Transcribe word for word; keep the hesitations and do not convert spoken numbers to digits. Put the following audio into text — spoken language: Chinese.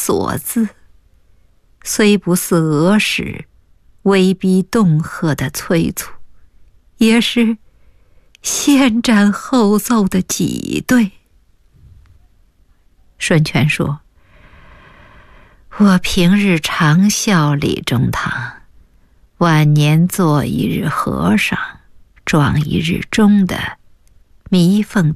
所字，虽不似俄时威逼恫吓的催促，也是先斩后奏的挤兑。顺权说：我平日常笑李中堂，晚年做一日和尚，撞一日钟的弥缝